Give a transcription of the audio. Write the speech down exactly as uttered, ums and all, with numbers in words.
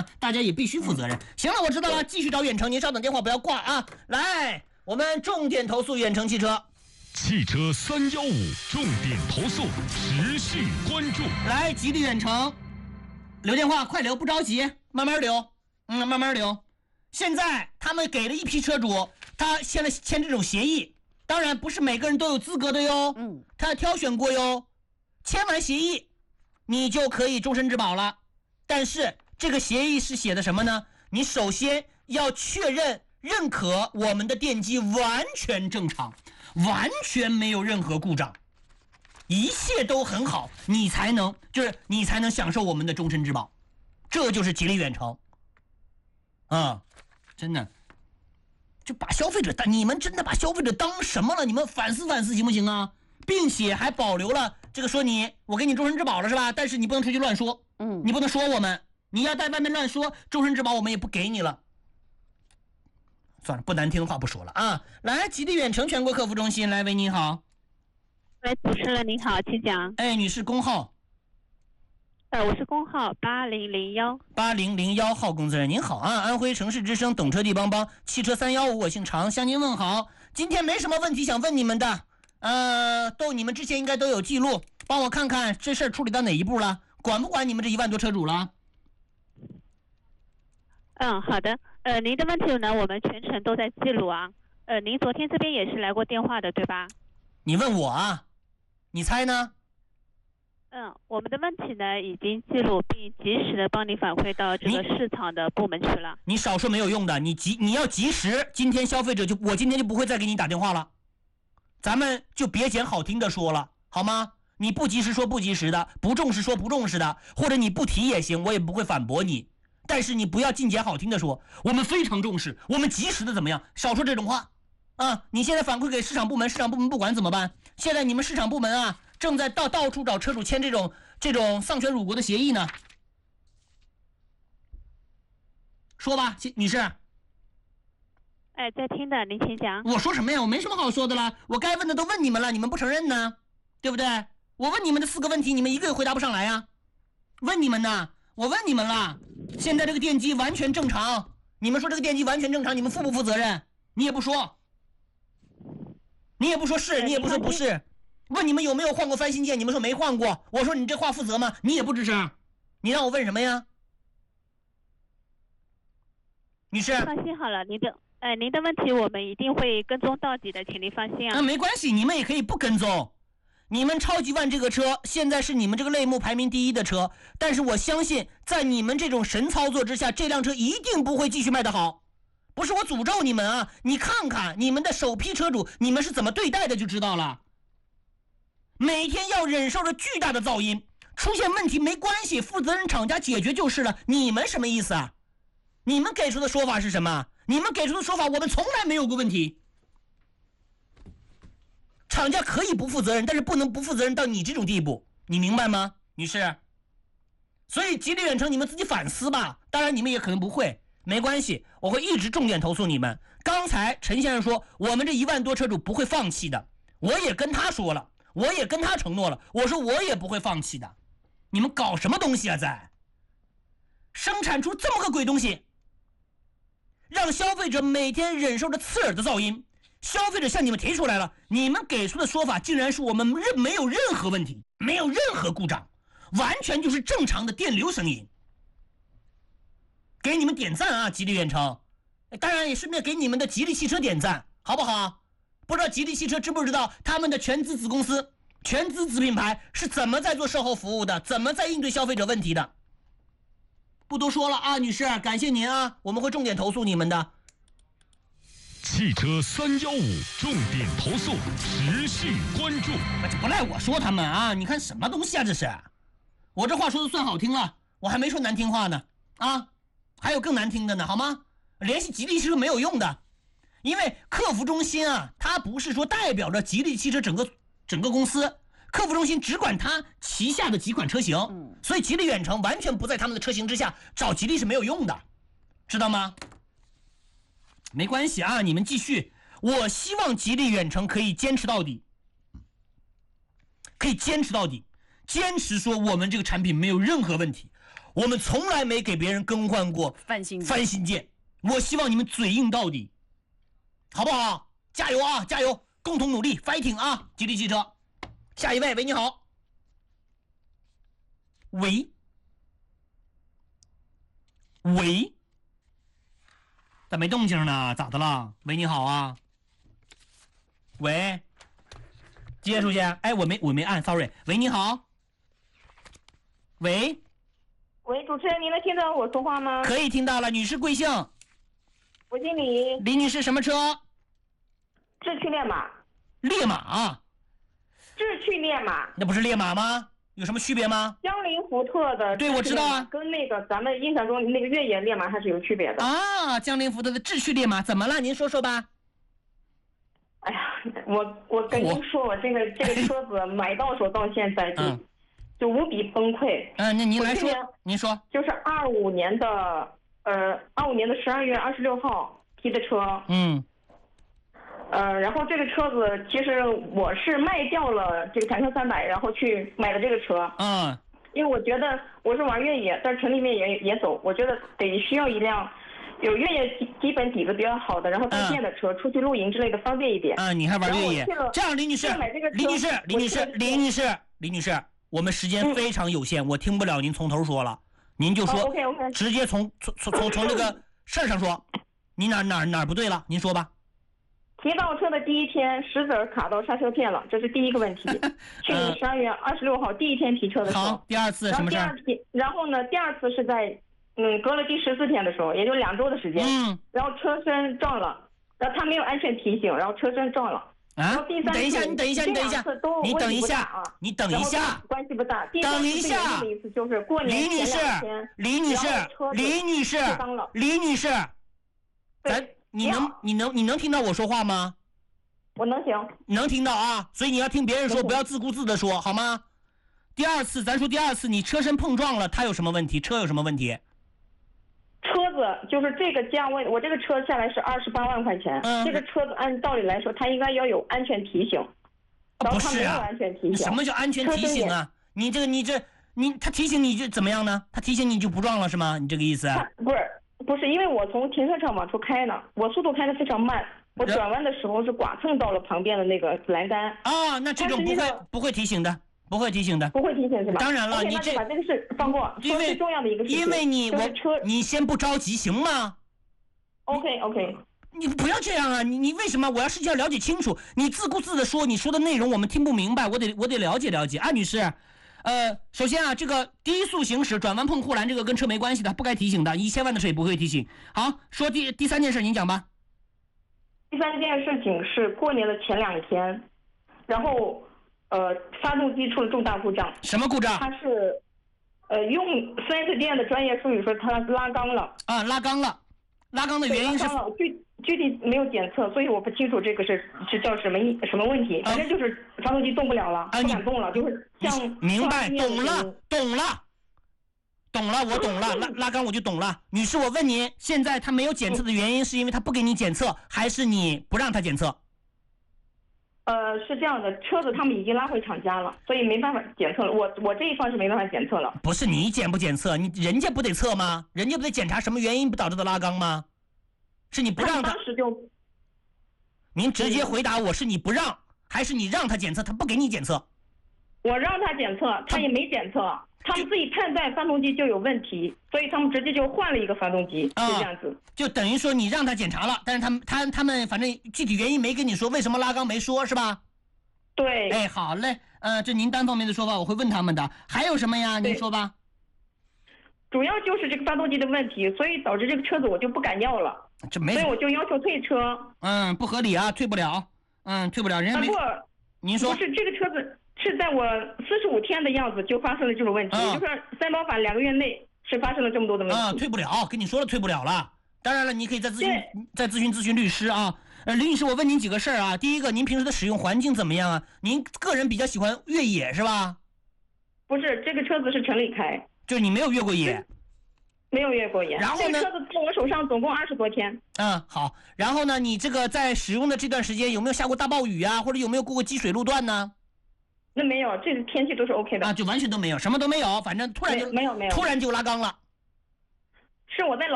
大家也必须负责任。行了，我知道了，继续找远程，您稍等，电话不要挂啊。来，我们重点投诉远程汽车。 汽车三幺五重点投诉，持续关注。 来，吉利远程，留电话，快留，不着急，慢慢留，嗯，慢慢留。现在他们给了一批车主，他现在签这种协议，当然不是每个人都有资格的哟，嗯，他挑选过哟。签完协议，你就可以终身质保了。但是这个协议是写的什么呢？你首先要确认认可我们的电机完全正常，完全没有任何故障，一切都很好，你才能就是你才能享受我们的终身质保。这就是吉利远程啊，真的就把消费者当你们真的把消费者当什么了？你们反思反思行不行啊？并且还保留了这个说你我给你终身质保了是吧？但是你不能出去乱说，嗯，你不能说我们，你要在外面乱说，终身质保我们也不给你了。算了，不难听的话不说了啊。来，吉利远程全国客服中心，来，喂，你好。 喂，主持人您好，请讲。 哎，女士，工号。 呃，我是工号八零零幺。 八零零幺号工作人员，您好啊，安徽城市之声懂车帝帮帮汽车三幺五，我姓常，向您问好。今天没什么问题想问你们的。呃，都你们之前应该都有记录，帮我看看这事儿处理到哪一步了？管不管你们这一万多车主了？ 嗯，好的。呃，您的问题呢，我们全程都在记录啊。呃，您昨天这边也是来过电话的，对吧？ 你问我啊？你猜呢？ 嗯，我们的问题呢已经记录并及时的帮你反馈到这个市场的部门去了。 你, 你少说没有用的，你及你要及时，今天消费者就我今天就不会再给你打电话了。咱们就别捡好听的说了，好吗？你不及时说不及时的，不重视说不重视的，或者你不提也行，我也不会反驳你。但是你不要尽捡好听的说，我们非常重视，我们及时的怎么样？少说这种话啊！你现在反馈给市场部门，市场部门不管怎么办？现在你们市场部门啊，正在到到处找车主签这种这种丧权辱国的协议呢。说吧，女士。 哎，在听的，您请讲。 我说什么呀？我没什么好说的了，我该问的都问你们了，你们不承认呢，对不对？我问你们的四个问题，你们一个也回答不上来呀。问你们呢，我问你们了，现在这个电机完全正常，你们说这个电机完全正常，你们负不负责任？你也不说，你也不说是，你也不说不是。问你们有没有换过翻新件，你们说没换过，我说你这话负责吗？你也不吱声，你让我问什么呀？女士， 放心好了，您的。呃，您的问题我们一定会跟踪到底的，请您放心啊。 啊，没关系，你们也可以不跟踪。你们超级万这个车现在是你们这个类目排名第一的车，但是我相信在你们这种神操作之下，这辆车一定不会继续卖得好。不是我诅咒你们啊，你看看你们的首批车主，你们是怎么对待的就知道了。每天要忍受着巨大的噪音，出现问题没关系，负责任厂家解决就是了。你们什么意思啊？你们给出的说法是什么？你们给出的说法，我们从来没有过问题。厂家可以不负责任，但是不能不负责任到你这种地步，你明白吗，女士？所以吉利远程你们自己反思吧。当然你们也可能不会，没关系，我会一直重点投诉你们。刚才陈先生说我们这一万多车主不会放弃的，我也跟他说了，我也跟他承诺了，我说我也不会放弃的。你们搞什么东西啊？在生产出这么个鬼东西，让消费者每天忍受着刺耳的噪音，消费者向你们提出来了，你们给出的说法竟然是我们没有任何问题，没有任何故障，完全就是正常的电流声音。给你们点赞啊，吉利远程，当然也顺便给你们的吉利汽车点赞，好不好？不知道吉利汽车知不知道他们的全资子公司、全资子品牌是怎么在做售后服务的，怎么在应对消费者问题的？不多说了啊，女士，感谢您啊，我们会重点投诉你们的。 汽车三幺五重点投诉，持续关注。 这不赖我说他们啊，你看什么东西啊这是？我这话说的算好听了，我还没说难听话呢啊，还有更难听的呢，好吗？联系吉利汽车没有用的，因为客服中心啊，它不是说代表着吉利汽车整个整个公司。客服中心只管他旗下的几款车型，嗯，所以吉利远程完全不在他们的车型之下，找吉利是没有用的，知道吗？没关系啊，你们继续。我希望吉利远程可以坚持到底，可以坚持到底，坚持说我们这个产品没有任何问题。 我们从来没给别人更换过翻新翻新件。我希望你们嘴硬到底，好不好？加油啊，加油，共同努力 ，fighting 啊！吉利汽车，下一位，喂，你好。喂，喂，咋没动静呢？咋的了？喂，你好啊。喂，接出去。哎，我没我没按 ，sorry。喂，你好。喂， 喂，主持人，您能听到我说话吗？ 可以听到了，女士贵姓？ 我姓李。 李女士什么车？ 智趣烈马。 烈马啊？ 智趣烈马。 那不是烈马吗？有什么区别吗？ 江铃福特的。 对，我知道啊。 跟那个咱们印象中那个越野烈马还是有区别的。 啊，江铃福特的智趣烈马怎么了？您说说吧。 哎呀，我我跟您说，我这个这个车子买到手到现在就、嗯、就无比崩溃。 嗯，那您来说，您说。 就是二五年的呃二五年的十二月二十六号提的车。 嗯。 呃，然后这个车子其实我是卖掉了这个坦克三百，然后去买的这个车。 嗯。 因为我觉得我是玩越野，在城里面也也走，我觉得得需要一辆有越野基基本底子比较好的，然后带电的车，嗯、出去露营之类的方便一点。 啊、嗯，你还玩越野？这样，李女士，李女士，李女士，李女士，李女士，我们时间非常有限，嗯、我听不了您从头说了，您就说， 哦、OK OK， 直接从从从从从这个事儿上说，你哪哪哪不对了？您说吧。 提到车的第一天，石子卡到刹车片了，这是第一个问题。去年十二月二十六号第一天提车的时候。 好，第二次什么事儿？ 然后呢，第二次是在嗯隔了第十四天的时候，也就两周的时间。 嗯。 然后车身撞了，然后他没有安全提醒，然后车身撞了。 啊！你等一下，你等一下，你等一下，你等一下，你等一下， 关系不大。 等一下， 一次就是过年李女士，李女士，李女士，李女士，咱。你能你能你能听到我说话吗？ 我能行， 能听到啊，所以你要听别人说，不要自顾自的说，好吗？第二次，咱说第二次，你车身碰撞了，它有什么问题？车有什么问题？ 车子就是这个价位，我这个车下来是二十八万块钱，嗯，这个车子按道理来说，它应该要有安全提醒，然后它没有安全提醒。 什么叫安全提醒啊？你这个你这你他提醒你就怎么样呢？他提醒你就不撞了是吗？你这个意思？ 不是。不是，因为我从停车场往出开呢，我速度开得非常慢，我转弯的时候是剐蹭到了旁边的那个栏杆。 啊，那这种不会不会提醒的，不会提醒的。 不会提醒是吧？ 当然了，你这把这个事放过， 因为最重要的一个事情， 因为你我车， 你先不着急行吗 ？OK OK， 你不要这样啊！你你为什么？我要事情要了解清楚，你自顾自的说，你说的内容我们听不明白，我得我得了解了解。啊，女士。呃，首先啊，这个低速行驶转弯碰护栏，这个跟车没关系的，不该提醒的，一千万的车也不会提醒。好，说第第三件事，您讲吧。 第三件事情是过年的前两天，然后呃，发动机出了重大故障。 什么故障？ 它是呃，用四 S 店的专业术语说它拉缸了。 啊，拉缸了，拉缸的原因是具具体没有检测，所以我不清楚这个是是叫什么什么问题，反正就是发动机动不了了， 啊、 不敢动了，就是像明白，懂了，懂了，懂了，我懂了，拉拉缸我就懂了。女士，我问您，现在他没有检测的原因是因为他不给你检测，还是你不让他检测？ 呃，是这样的，车子他们已经拉回厂家了，所以没办法检测了。我我这一方是没办法检测了。 不是你检不检测，你人家不得测吗？人家不得检查什么原因导致的拉缸吗？是你不让他？ 当时就， 您直接回答我是你不让，还是你让他检测，他不给你检测？ 我让他检测，他也没检测，他们自己判断发动机就有问题，所以他们直接就换了一个发动机， 啊、 就这样子。 就等于说你让他检查了，但是他们他他们反正具体原因没跟你说，为什么拉缸没说是吧？ 对。 哎，好嘞，呃，这您单方面的说法，我会问他们的。还有什么呀？您说吧。 主要就是这个发动机的问题，所以导致这个车子我就不敢要了。 这没， 所以我就要求退车。 嗯，不合理啊，退不了。嗯，退不了，人家没。 不， 您说。 不是这个车子是在我四十五天的样子就发生了这种问题， 嗯、 就是三包法两个月内是发生了这么多的问题。 啊、嗯，退不了，跟你说了退不了了。当然了，你可以再咨询再咨询咨询律师啊。呃，林女士，我问您几个事儿啊。第一个，您平时的使用环境怎么样啊？您个人比较喜欢越野是吧？ 不是，这个车子是城里开。 就是你没有越过野。 没有越过野， 然后呢？ 这个车子在我手上总共二十多天。 嗯，好。然后呢？你这个在使用的这段时间有没有下过大暴雨啊？或者有没有过过积水路段呢？ 那没有，这天气都是 OK 的啊，就完全都没有，什么都没有，反正突然就没有没有突然就拉缸了。 是我在老。